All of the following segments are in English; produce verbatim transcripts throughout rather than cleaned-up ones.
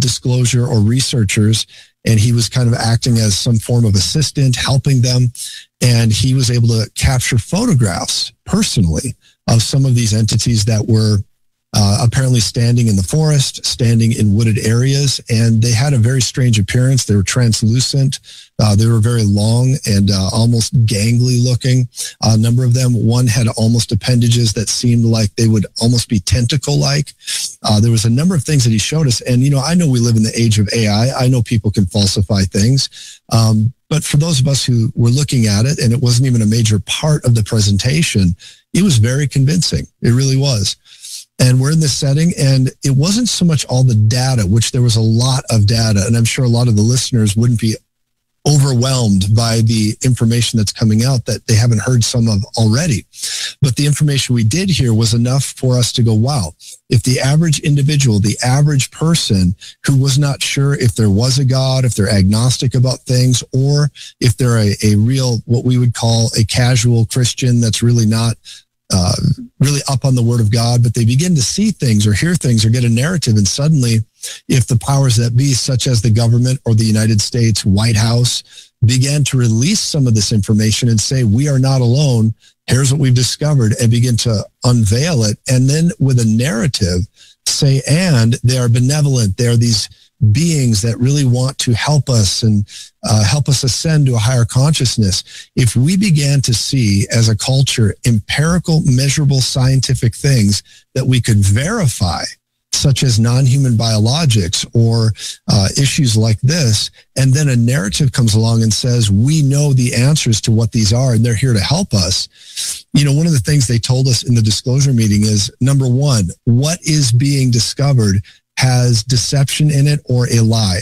disclosure or researchers, and he was kind of acting as some form of assistant, helping them. And he was able to capture photographs personally of some of these entities that were uh, apparently standing in the forest, standing in wooded areas, and they had a very strange appearance. They were translucent. Uh, they were very long and uh, almost gangly looking. Uh, a number of them, one had almost appendages that seemed like they would almost be tentacle-like. Uh, there was a number of things that he showed us. And, you know, I know we live in the age of A I. I know people can falsify things. Um, but for those of us who were looking at it, and it wasn't even a major part of the presentation, it was very convincing. It really was. And we're in this setting, and it wasn't so much all the data, which there was a lot of data, and I'm sure a lot of the listeners wouldn't be overwhelmed by the information that's coming out that they haven't heard some of already. But the information we did hear was enough for us to go, wow, if the average individual, the average person who was not sure if there was a God, if they're agnostic about things, or if they're a, a real, what we would call a casual Christian that's really not Uh, really up on the word of God, but they begin to see things or hear things or get a narrative. And suddenly, if the powers that be, such as the government or the United States White House, began to release some of this information and say, we are not alone, here's what we've discovered, and begin to unveil it. And then with a narrative, say, and they are benevolent. They are these beings that really want to help us and uh, help us ascend to a higher consciousness. If we began to see as a culture empirical, measurable, scientific things that we could verify, such as non-human biologics or uh, issues like this, and then a narrative comes along and says, we know the answers to what these are and they're here to help us. You know, one of the things they told us in the disclosure meeting is, number one, what is being discovered has deception in it or a lie.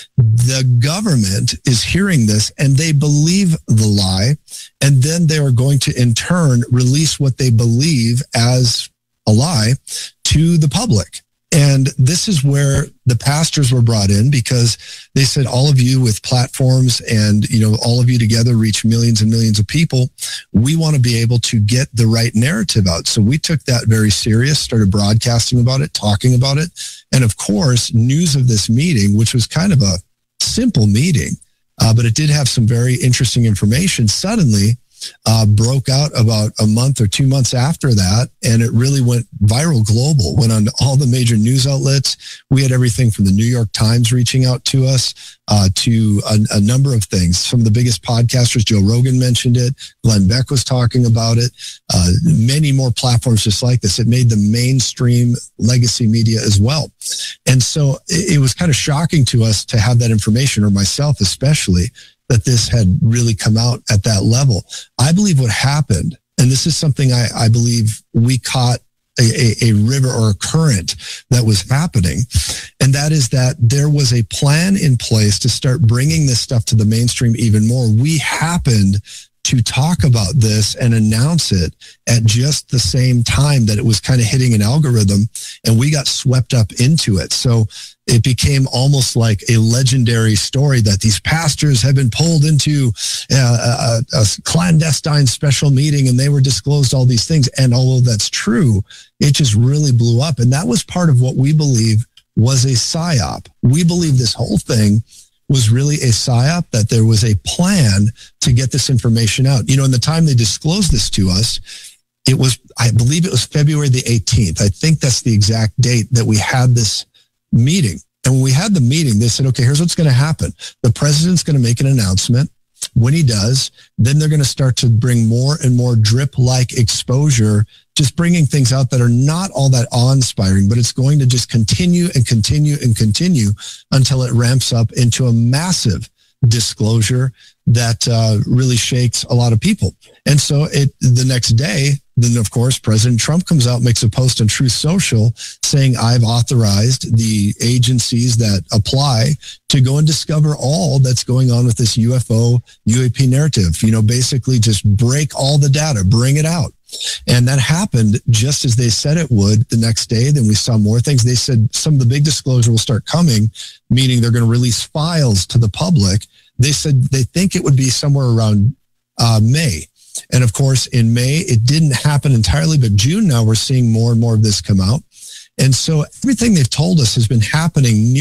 The government is hearing this and they believe the lie, and then they are going to in turn release what they believe as a lie to the public. And this is where the pastors were brought in, because they said, all of you with platforms and, you know, all of you together reach millions and millions of people. We want to be able to get the right narrative out. So we took that very serious, started broadcasting about it, talking about it. And of course, news of this meeting, which was kind of a simple meeting, uh, but it did have some very interesting information, suddenly Uh, broke out about a month or two months after that, and it really went viral global, went on all the major news outlets. We had everything from the New York Times reaching out to us uh, to a, a number of things. Some of the biggest podcasters, Joe Rogan mentioned it, Glenn Beck was talking about it, uh, many more platforms just like this. It made the mainstream legacy media as well. And so it, it was kind of shocking to us to have that information, or myself especially, that this had really come out at that level. I believe what happened, and this is something I, I believe we caught a, a, a river or a current that was happening, and that is that there was a plan in place to start bringing this stuff to the mainstream even more. We happened to talk about this and announce it at just the same time that it was kind of hitting an algorithm, and we got swept up into it. So it became almost like a legendary story that these pastors have been pulled into a, a, a clandestine special meeting and they were disclosed all these things. And although that's true, it just really blew up. And that was part of what we believe was a psyop. We believe this whole thing was really a psyop, that there was a plan to get this information out. You know, in the time they disclosed this to us, it was, I believe it was February the eighteenth. I think that's the exact date that we had this meeting. And when we had the meeting, they said, okay, here's what's going to happen. The president's going to make an announcement. When he does, then they're going to start to bring more and more drip-like exposure, just bringing things out that are not all that awe-inspiring, but it's going to just continue and continue and continue until it ramps up into a massive disclosure that uh, really shakes a lot of people. And so it the next day, then of course, President Trump comes out, makes a post on Truth Social saying, I've authorized the agencies that apply to go and discover all that's going on with this U F O, U A P narrative. You know, basically just break all the data, bring it out. And that happened just as they said it would the next day. Then we saw more things. They said some of the big disclosure will start coming, meaning they're going to release files to the public. They said they think it would be somewhere around uh, May. And of course, in May, it didn't happen entirely, but June now we're seeing more and more of this come out. And so everything they've told us has been happening near